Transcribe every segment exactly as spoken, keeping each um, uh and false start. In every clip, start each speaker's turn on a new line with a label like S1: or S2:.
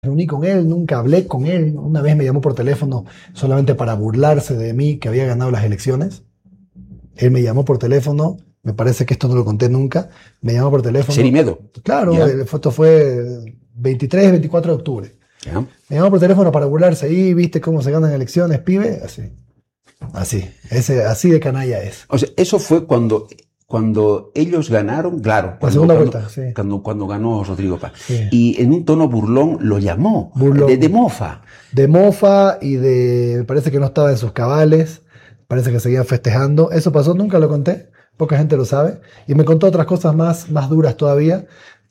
S1: reuní con él, nunca hablé con él. Una vez me llamó por teléfono solamente para burlarse de mí que había ganado las elecciones. Él me llamó por teléfono, me parece que esto no lo conté nunca, me llamó por teléfono.
S2: Cerimedo.
S1: Claro,
S2: ¿Ya?
S1: el, esto fue veintitrés, veinticuatro de octubre.
S2: ¿Ya?
S1: Me llamó por teléfono para burlarse ahí, viste cómo se ganan elecciones, pibe, así. Así, ese, así de canalla es.
S2: O sea, eso fue cuando, cuando ellos ganaron, claro. Cuando,
S1: La segunda
S2: cuando,
S1: vuelta, sí.
S2: Cuando, cuando ganó Rodrigo Paz.
S1: Sí.
S2: Y en un tono burlón lo llamó,
S1: Burlón.
S2: De, de mofa.
S1: De mofa y de, parece que no estaba en sus cabales, parece que seguía festejando. Eso pasó, nunca lo conté, poca gente lo sabe. Y me contó otras cosas más, más duras todavía,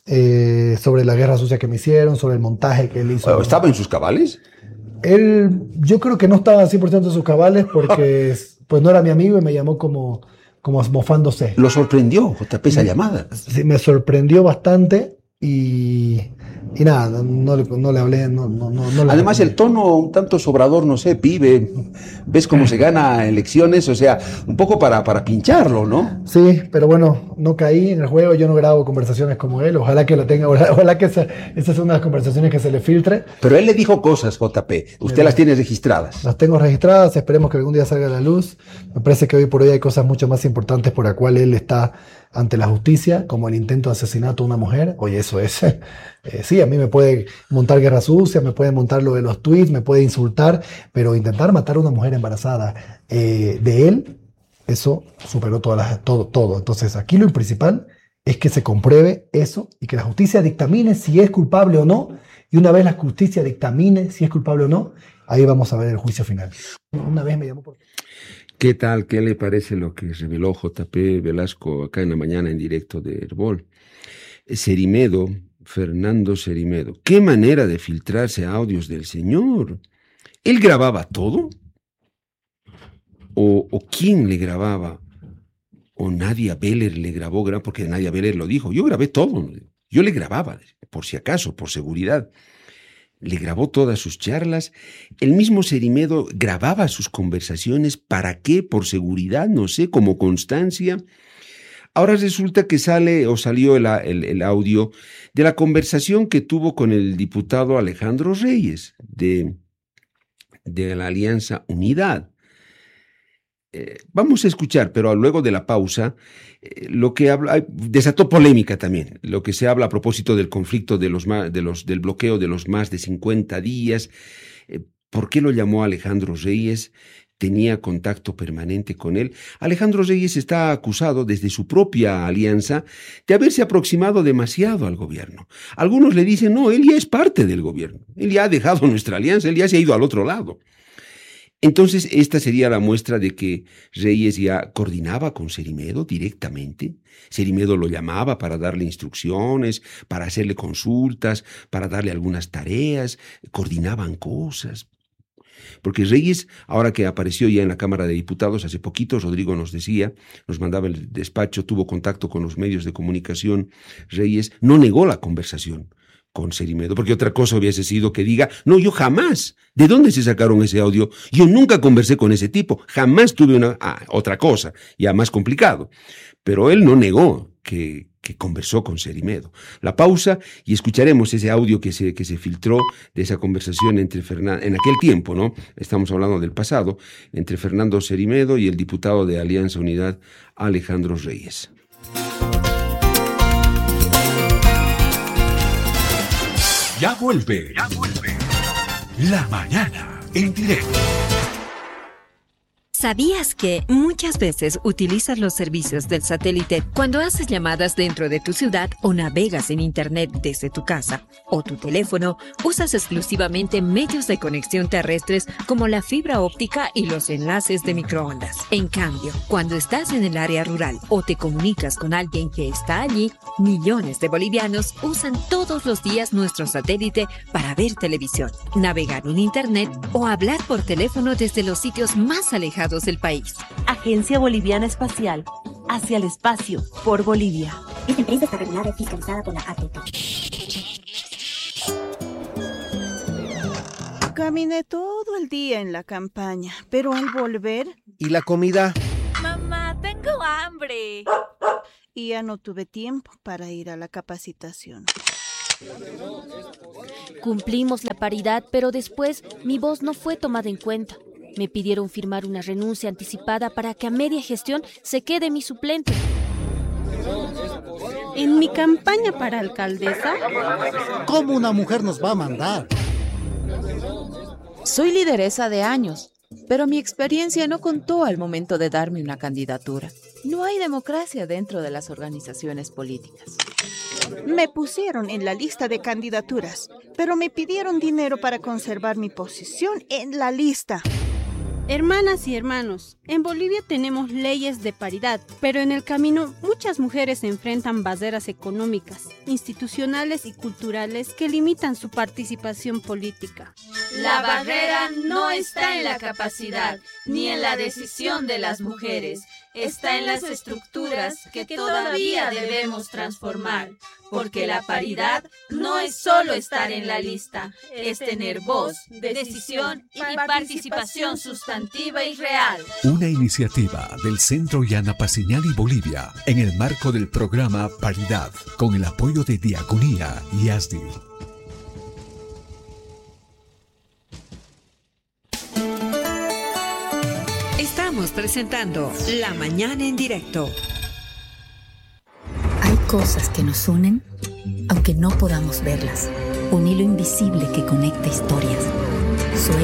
S1: eh, sobre la guerra sucia que me hicieron, sobre el montaje que él hizo.
S2: ¿Estaba en sus cabales?
S1: Él, yo creo que no estaba cien por ciento en sus cabales porque pues no era mi amigo y me llamó como, como mofándose.
S2: ¿Lo sorprendió, J P, esa llamada?
S1: Sí, me sorprendió bastante y, y nada, no, no, le, no le hablé. No, no, no, no le
S2: Además,
S1: hablé.
S2: el tono un tanto sobrador, no sé, pibe, ves cómo se gana elecciones, o sea, un poco para, para pincharlo, ¿no?
S1: Sí, pero bueno, no caí en el juego, yo no grabo conversaciones como él, ojalá que lo tenga, ojalá que esa, esa sea una de las conversaciones que se le filtre.
S2: Pero él le dijo cosas, J P, usted
S1: Pero
S2: las tiene registradas.
S1: Las tengo registradas, esperemos que algún día salga a la luz. Me parece que hoy por hoy hay cosas mucho más importantes por la cual él está ante la justicia, como el intento de asesinato a una mujer. Oye, eso es. Eh, sí, a mí me puede montar guerra sucia, me puede montar lo de los tweets, me puede insultar, pero intentar matar a una mujer embarazada eh, de él, eso superó todas las, todo, todo. Entonces, aquí lo principal es que se compruebe eso y que la justicia dictamine si es culpable o no. Y una vez la justicia dictamine si es culpable o no, ahí vamos a ver el juicio final. Una vez me llamó por...
S3: ¿Qué tal? ¿Qué le parece lo que reveló J P Velasco acá en la mañana en directo de Herbol? Cerimedo, Fernando Cerimedo. ¿Qué manera de filtrarse audios del señor? ¿Él grababa todo? ¿O, o quién le grababa? ¿O Nadia Beller le grabó? Porque Nadia Beller lo dijo. Yo grabé todo. Yo le grababa, por si acaso, por seguridad. Le grabó todas sus charlas. El mismo Cerimedo grababa sus conversaciones. ¿Para qué? Por seguridad, no sé, como constancia. Ahora resulta que sale o salió el, el, el audio de la conversación que tuvo con el diputado Alejandro Reyes de, de la Alianza Unidad. Eh, vamos a escuchar, pero luego de la pausa, eh, lo que habla, desató polémica también, lo que se habla a propósito del conflicto de los, de los, del bloqueo de los más de cincuenta días. Eh, ¿Por qué lo llamó Alejandro Reyes? Tenía contacto permanente con él. Alejandro Reyes está acusado desde su propia alianza de haberse aproximado demasiado al gobierno. Algunos le dicen, no, él ya es parte del gobierno, él ya ha dejado nuestra alianza, él ya se ha ido al otro lado. Entonces, esta sería la muestra de que Reyes ya coordinaba con Cerimedo directamente. Cerimedo lo llamaba para darle instrucciones, para hacerle consultas, para darle algunas tareas, coordinaban cosas. Porque Reyes, ahora que apareció ya en la Cámara de Diputados hace poquito, Rodrigo nos decía, nos mandaba el despacho, tuvo contacto con los medios de comunicación, Reyes no negó la conversación con Cerimedo, porque otra cosa hubiese sido que diga, no, yo jamás, ¿de dónde se sacaron ese audio? Yo nunca conversé con ese tipo, jamás tuve una, ah, otra cosa, ya más complicado. Pero él no negó que, que conversó con Cerimedo. La pausa y escucharemos ese audio que se, que se filtró de esa conversación entre Fernando, en aquel tiempo, ¿no? Estamos hablando del pasado, entre Fernando Cerimedo y el diputado de Alianza Unidad, Alejandro Reyes.
S4: Ya vuelve, ya vuelve. La mañana en directo.
S5: ¿Sabías que muchas veces utilizas los servicios del satélite cuando haces llamadas dentro de tu ciudad o navegas en Internet desde tu casa o tu teléfono? Usas exclusivamente medios de conexión terrestres como la fibra óptica y los enlaces de microondas. En cambio, cuando estás en el área rural o te comunicas con alguien que está allí, millones de bolivianos usan todos los días nuestro satélite para ver televisión, navegar en Internet o hablar por teléfono desde los sitios más alejados del país.
S6: Agencia Boliviana Espacial. Hacia el espacio. Por Bolivia.
S7: Esta empresa está regulada y fiscalizada por la A T P.
S8: Caminé todo el día en la campaña, pero al volver...
S9: ¿Y la comida?
S6: Mamá, tengo hambre.
S8: Y ya no tuve tiempo para ir a la capacitación.
S9: Cumplimos la paridad, pero después mi voz no fue tomada en cuenta. Me pidieron firmar una renuncia anticipada para que a media gestión se quede mi suplente.
S10: En mi campaña para alcaldesa,
S11: ¿cómo una mujer nos va a mandar?
S12: Soy lideresa de años, pero mi experiencia no contó al momento de darme una candidatura. No hay democracia dentro de las organizaciones políticas.
S8: Me pusieron en la lista de candidaturas, pero me pidieron dinero para conservar mi posición en la lista.
S10: Hermanas y hermanos, en Bolivia tenemos leyes de paridad, pero en el camino muchas mujeres enfrentan barreras económicas, institucionales y culturales que limitan su participación política.
S13: La barrera no está en la capacidad ni en la decisión de las mujeres, está en las estructuras que todavía debemos transformar, porque la paridad no es solo estar en la lista, es tener voz, decisión y participación sustantiva y real.
S4: Una iniciativa del Centro Yana Paciñani Bolivia en el marco del programa Paridad, con el apoyo de Diaconía y A S D I.
S5: Estamos presentando La Mañana en Directo.
S14: Hay cosas que nos unen, aunque no podamos verlas. Un hilo invisible que conecta historias.